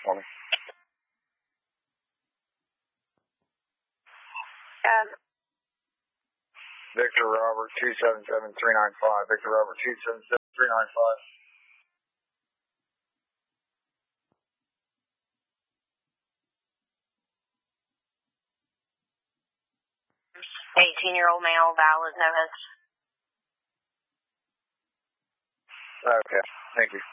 for me. Victor Robert 277395. Victor Robert 277395. 18-year-old male, valid, no hits. Okay, thank you.